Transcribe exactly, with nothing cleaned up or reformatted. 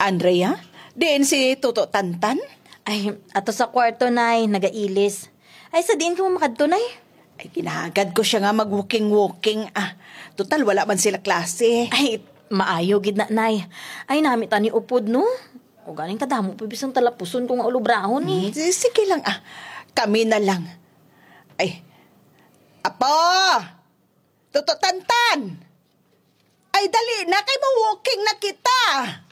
Andrea, diin si Toto Tantan? Ay, ato sa kwarto, nay, nagailis. Ay, sa diin ka mo makadto, nay? Ay, ginagad ko siya nga mag-walking-walking. Ah, total, wala man sila klase. Ay, maayo, gid na, nay. Ay, nami ta ni upod, no? O galing kadamo, pibisang talapuson kung nga ulubrahon, eh. Hmm, sige lang, ah. Kami na lang. Ay, Apo! Toto Tantan! Ay, dali na, kay ma-walking na kita!